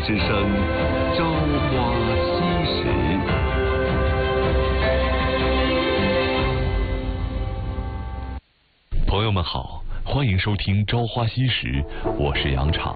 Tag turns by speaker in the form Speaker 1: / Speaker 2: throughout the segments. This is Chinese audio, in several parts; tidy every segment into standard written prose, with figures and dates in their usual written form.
Speaker 1: 之声《朝花夕拾》。
Speaker 2: 朋友们好，欢迎收听《朝花夕拾》，我是杨昶。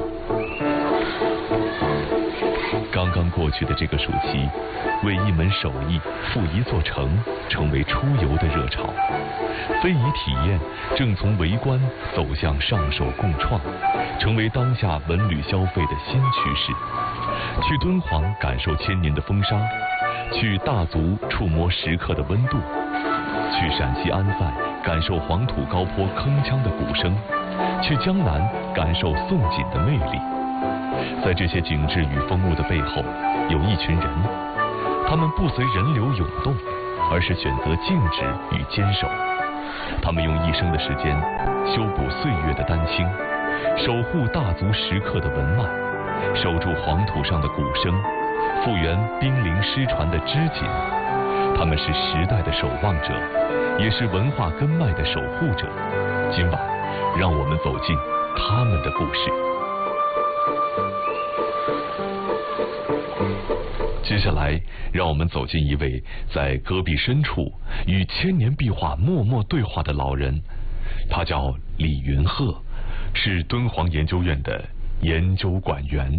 Speaker 2: 刚刚过去的这个暑期，为一门手艺赴一座城，成为出游的热潮。非遗体验正从围观走向上手共创，成为当下文旅消费的新趋势。去敦煌感受千年的风沙，去大足触摸石刻的温度，去陕西安塞感受黄土高坡铿锵的鼓声，去江南感受宋锦的魅力。在这些景致与风物的背后，有一群人，他们不随人流涌动，而是选择静止与坚守。他们用一生的时间修补岁月的丹青，守护大足石刻的文脉，守住黄土上的鼓声，复原濒临失传的织锦。他们是时代的守望者，也是文化根脉的守护者。今晚，让我们走进他们的故事。接下来，让我们走进一位在戈壁深处与千年壁画默默对话的老人，他叫李云鹤，是敦煌研究院的研究馆员。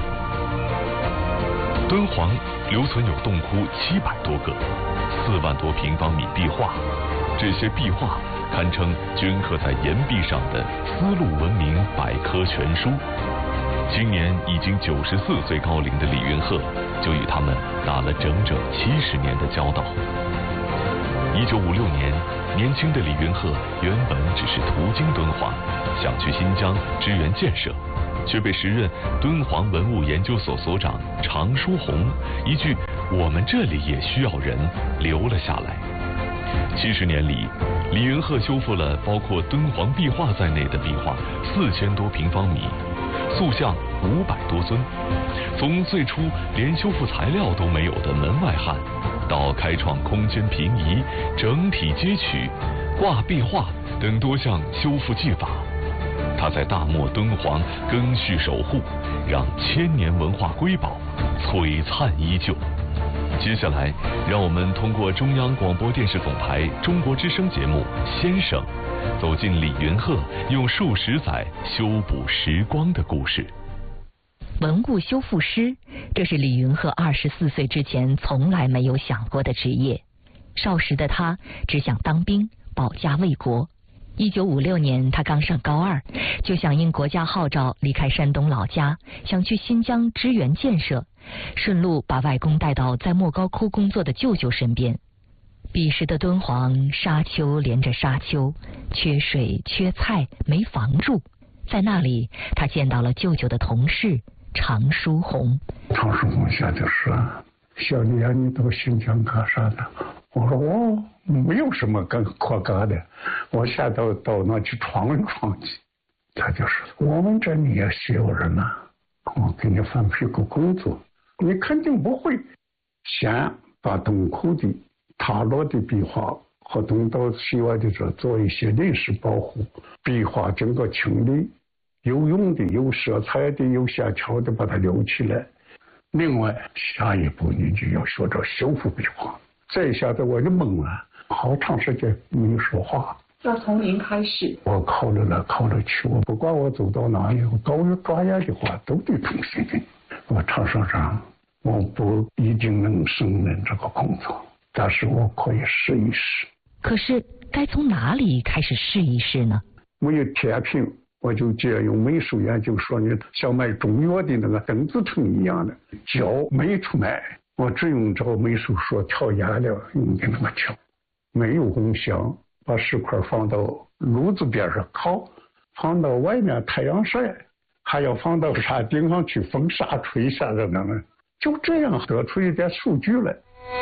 Speaker 2: 敦煌留存有洞窟700多个，4万多平方米壁画，这些壁画堪称镌刻在岩壁上的丝路文明百科全书。今年已经94岁高龄的李云鹤，就与他们打了整整70年的交道。1956年，年轻的李云鹤原本只是途经敦煌，想去新疆支援建设，却被时任敦煌文物研究所所长常书鸿一句“我们这里也需要人”留了下来。70年里，李云鹤修复了包括敦煌壁画在内的壁画4000多平方米，塑像500多尊。从最初连修复材料都没有的门外汉，到开创空间平移、整体接取、挂壁画等多项修复技法，他在大漠敦煌赓续守护，让千年文化瑰宝璀璨依旧。接下来，让我们通过中央广播电视总台中国之声节目《先生》，走进李云鹤用数十载修补时光的故事。
Speaker 3: 文物修复师，这是李云鹤24岁之前从来没有想过的职业。少时的他只想当兵，保家卫国。1956年，他刚上高2，就响应国家号召离开山东老家，想去新疆支援建设，顺路把外公带到在莫高窟工作的舅舅身边。彼时的敦煌沙丘连着沙丘，缺水缺菜，没房住。在那里，他见到了舅舅的同事常书鸿。
Speaker 4: 常书鸿下就说：“小李啊，你到新疆干啥的？”我说：“我没有什么可干的，我现在到那去闯一闯去。”他就说：“我们这里也需要人呐，我给你分配个工作，你肯定不会。先把洞窟的塌落的壁画和东到西外的这做一些临时保护，壁画经过清理，有用的、有色彩的、有线条的，把它留起来。另外，下一步你就要学着修复壁画。”这一下子我就懵了，好长时间没有说话。
Speaker 5: 要从零开始。我
Speaker 4: 考虑来考虑去，我不管我走到哪里，我搞有专业的话都得通行的。我常说上，我不一定能胜任这个工作，但是我可以试一试。
Speaker 3: 可是该从哪里开始试一试呢？
Speaker 4: 没有天平，我就借用美术研究说，你像卖中药的那个邓紫藤一样的胶没出来，我只用这个美术说调颜料用的那个调，没有功效，把石块放到炉子边上烤，放到外面太阳晒，还要放到山顶上去风沙吹下的那个，就这样得出一点数据来。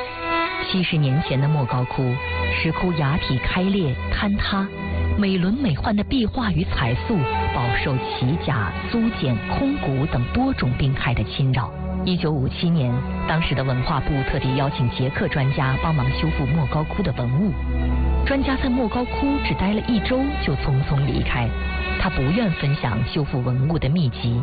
Speaker 3: 70年前的莫高窟，石窟崖体开裂坍塌，美轮美奂的壁画与彩塑饱受奇甲、苏简、空谷等多种病害的侵扰。1957年，当时的文化部特地邀请捷克专家帮忙修复莫高窟的文物。专家在莫高窟只待了1周就匆匆离开，他不愿分享修复文物的秘籍。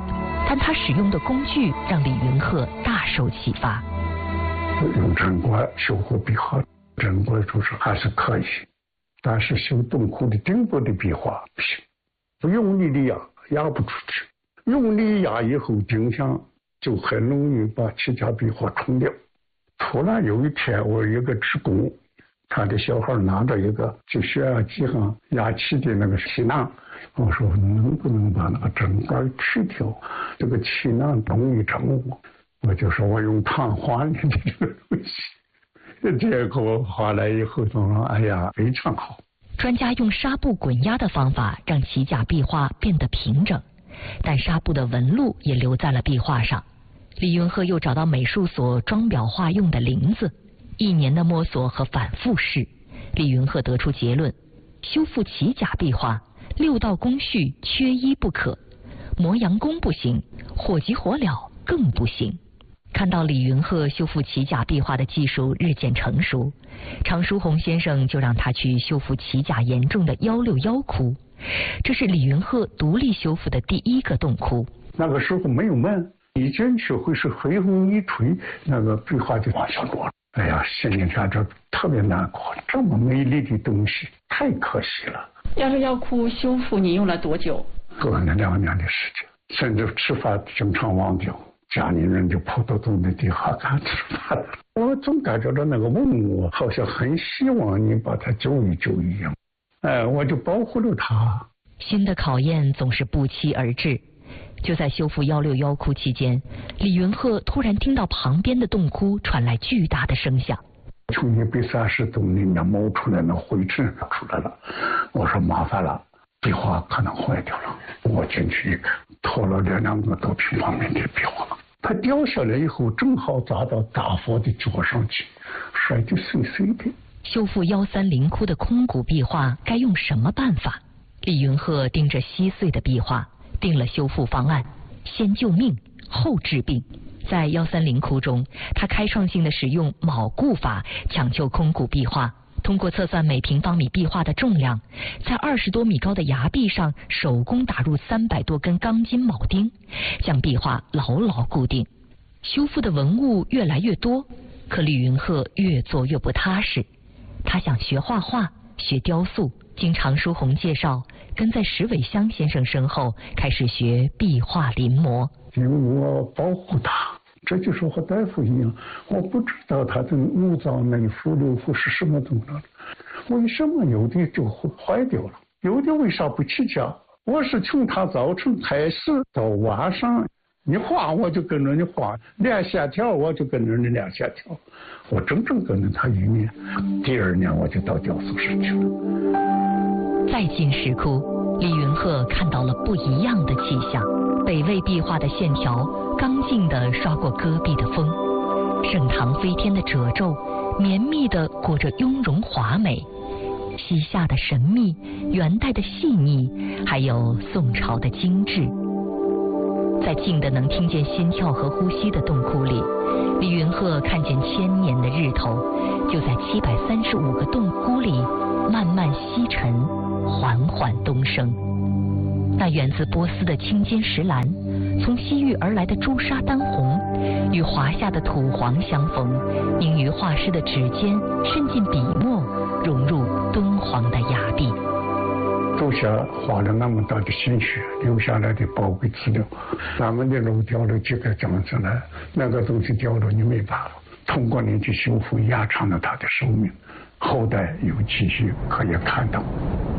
Speaker 3: 但他使用的工具让李云鹤大受启发。
Speaker 4: 用针管修复壁画，针管就是还是可以，但是修洞窟的顶部的壁画不行，不用力的压不出去，用力压以后钉上就很容易把漆家壁画冲掉。突然有一天，我一个职工，他的小孩拿着一个就血压机上压漆的那个气囊，我说能不能把那个针管去掉，这个气囊容易掌握。我就说我用糖画你的这个东西，结果画来以后他说哎呀非常好。
Speaker 3: 专家用纱布滚压的方法让齐甲壁画变得平整，但纱布的纹路也留在了壁画上。李云鹤又找到美术所装裱画用的林子，1年的摸索和反复试，李云鹤得出结论：修复齐甲壁画6道工序缺一不可，磨洋工不行，火急火燎更不行。看到李云鹤修复齐甲壁画的技术日渐成熟，常书鸿先生就让他去修复齐甲严重的161窟，这是李云鹤独立修复的第1个洞窟。
Speaker 4: 那个时候没有门，一进去会是黑风一吹，那个壁画就往下落了。哎呀，心里感觉特别难过，这么美丽的东西太可惜了。
Speaker 5: 161窟修复你用了多久？
Speaker 4: 过了2年的时间，甚至吃饭经常忘掉。家里人就扑到洞的底下看吃饭，我总感觉到那个文物好像很希望你把它救一救一样，我就保护了它。
Speaker 3: 新的考验总是不期而至。就在修复161窟期间，李云鹤突然听到旁边的洞窟传来巨大的声响，
Speaker 4: 从130洞里面冒出来那灰尘出来了。我说麻烦了，壁画可能坏掉了。我进去一看，拖了2个多平方米的壁画，它掉下来以后正好砸到大佛的脚上去，摔得碎碎的。
Speaker 3: 修复130窟的空谷壁画该用什么办法？李云鹤盯着稀碎的壁画，定了修复方案：先救命，后治病。在130窟中，他开创性的使用铆固法抢救空谷壁画，通过测算每平方米壁画的重量，在20多米高的崖壁上手工打入300多根钢筋铆钉，将壁画牢牢固定。修复的文物越来越多，可李云鹤越做越不踏实。他想学画画，学雕塑，经常书鸿介绍，跟在石伟香先生身后开始学壁画临摹。
Speaker 4: 因为我保护他，这就是和大夫一样，我不知道他的5脏内腑6腑是什么东西，为什么有的就坏掉了，有的为啥不起价？我是从他早晨开始到晚上，你画我就跟着你画，练线条我就跟着你练线条，我整整跟着他1年。第2年我就到雕塑室去了。
Speaker 3: 再进石窟，李云鹤看到了不一样的气象。北魏壁画的线条刚劲地刷过戈壁的风，盛唐飞天的褶皱绵密地裹着雍容华美，西夏的神秘，元代的细腻，还有宋朝的精致。在静的能听见心跳和呼吸的洞窟里，李云鹤看见1000年的日头就在735个洞窟里慢慢西沉，缓缓东升。那源自波斯的青金石蓝，从西域而来的朱砂丹红，与华夏的土黄相逢，凝于画师的指尖，渗进笔墨，融入敦煌的崖壁。
Speaker 4: 周霞花了那么大的心血留下来的宝贵资料，咱们的路掉了几个讲出来，那个东西掉了你没办法，通过你去修复延长了它的寿命，后代有继续可以看到。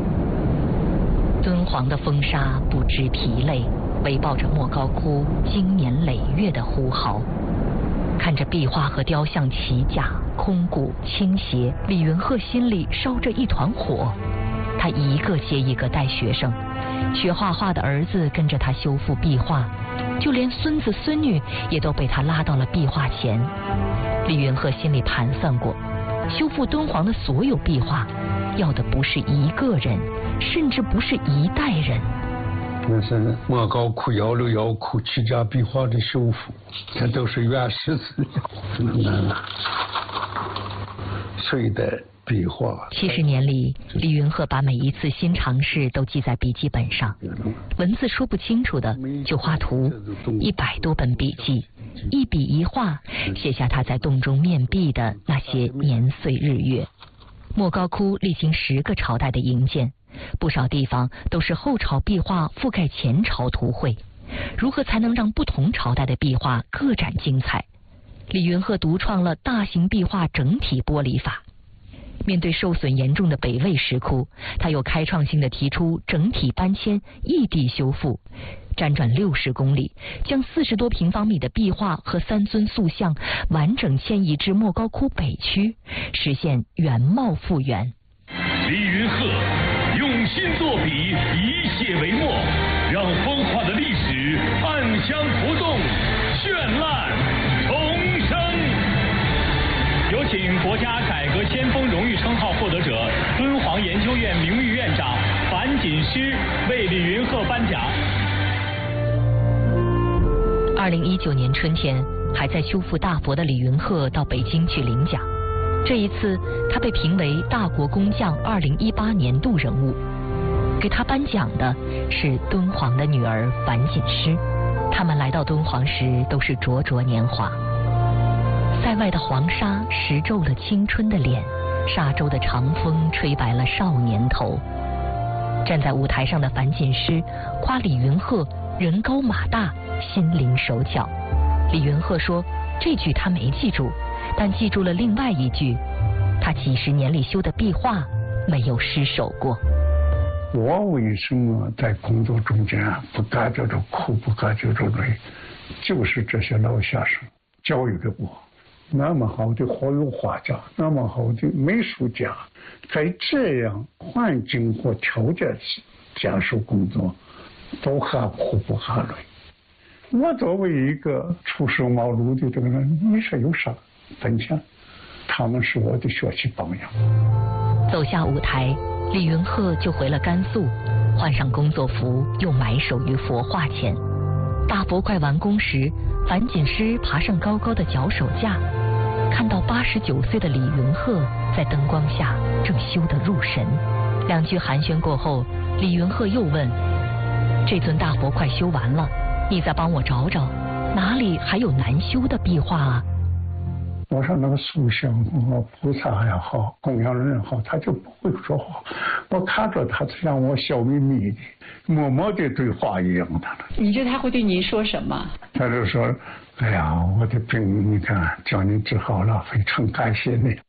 Speaker 3: 敦煌的风沙不知疲累，围抱着莫高窟经年累月的呼号。看着壁画和雕像齐架空谷倾斜，李云鹤心里烧着一团火。他一个接一个带学生，学画画的儿子跟着他修复壁画，就连孙子孙女也都被他拉到了壁画前。李云鹤心里盘算过，修复敦煌的所有壁画，要的不是一个人，甚至不是一代人。
Speaker 4: 那是莫高窟、161窟齐家壁画的修复，这都是原始资料，碎的壁画。
Speaker 3: 70年里，李云鹤把每一次新尝试都记在笔记本上，文字说不清楚的就画图，100多本笔记，一笔一画写下他在洞中面壁的那些年岁日月。莫高窟历经10个朝代的营建，不少地方都是后朝壁画覆盖前朝图绘。如何才能让不同朝代的壁画各展精彩？李云鹤独创了大型壁画整体剥离法。面对受损严重的北魏石窟，他又开创性的提出整体搬迁、异地修复，辗转60公里，将40多平方米的壁画和3尊塑像完整迁移至莫高窟北区，实现原貌复原。
Speaker 2: 李云鹤用心作笔，以血为墨，让风化的历史暗香浮动，绚烂重生。有请国家改革先锋荣誉称号获得者、敦煌研究院名誉院长樊锦诗为李云鹤颁奖。
Speaker 3: 2019年春天，还在修复大佛的李云鹤到北京去领奖。这一次，他被评为大国工匠2018年度人物。给他颁奖的是敦煌的女儿樊锦诗。他们来到敦煌时都是灼灼年华。塞外的黄沙蚀皱了青春的脸，沙洲的长风吹白了少年头。站在舞台上的樊锦诗夸李云鹤人高马大，心灵手巧。李云鹤说，这句他没记住，但记住了另外一句，他几十年里修的壁画没有失手过。
Speaker 4: 我为什么在工作中间不感觉着苦，不感觉着累，就是这些老先生教育给我。那么好的活油画家，那么好的美术家，在这样环境和条件下受工作，都喊苦不喊累。我作为一个初生茅庐的这个人，你说有啥分享？他们是我的学习榜样。
Speaker 3: 走下舞台，李云鹤就回了甘肃，换上工作服，又埋首于佛画前。大佛快完工时，樊锦诗爬上高高的脚手架，看到89岁的李云鹤在灯光下正修得入神。2句寒暄过后，李云鹤又问：这尊大佛快修完了，你再帮我找找，哪里还有难修的壁画啊？
Speaker 4: 我说那个塑像和菩萨也好，供养人也好，他就不会说话。我看着他像我笑眯眯的，默默的对话一样的了。
Speaker 5: 你觉得他会对您说什么？
Speaker 4: 他就说：“哎呀，我的病你看叫你治好了，非常感谢你。”